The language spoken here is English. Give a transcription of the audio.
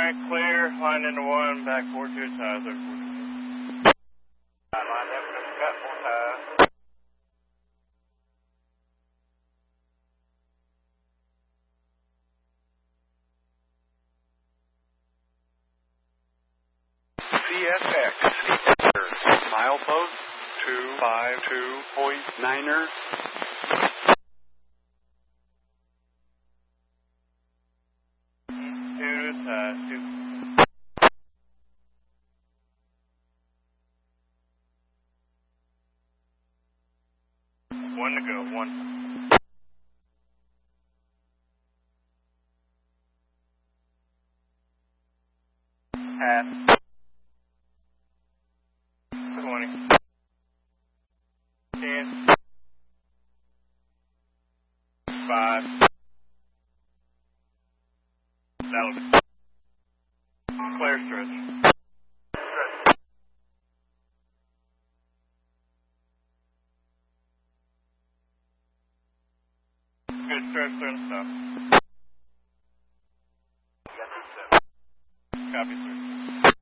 Alright, clear. Line into 1, back 4-2 ties. Line up, cut 4 ties. CSX, milepost 252.9er. One to go, 1. Pass. 20. 10. 5. That'll be. Clear stretch. Good stretch, turn stop. Copy.